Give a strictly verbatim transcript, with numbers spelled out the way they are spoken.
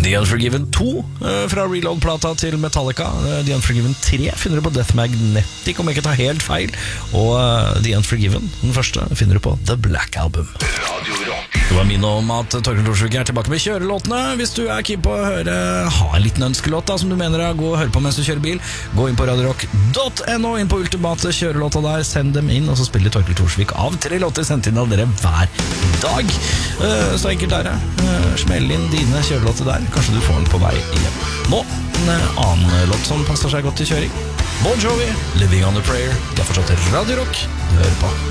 The Unforgiven to fra Reload-plata til Metallica. The Unforgiven tre finner du på Death Magnetic, om jeg ikke tar helt feil. Og The Unforgiven, den første, finner du på The Black Album. Det var min om at Torkel Thorsvik er tilbake med kjørelåtene. Hvis du er keen på å høre, ha en liten ønskelåt da, som du mener er god å høre på mens du kjører bil, gå inn på radiorock punktum no, inn på ultimate kjørelåta der, send dem inn, og så spiller Torkel Thorsvik av tre låter sendt inn av dere hver dag. Så enkelt er det. Smell inn dine kjørelåter der. Kanskje du får den på vei hjem. Nå, en annen låt som passer seg godt til kjøring. Bon Jovi, Living on a Prayer. Det er fortsatt Radio Rock du hører på.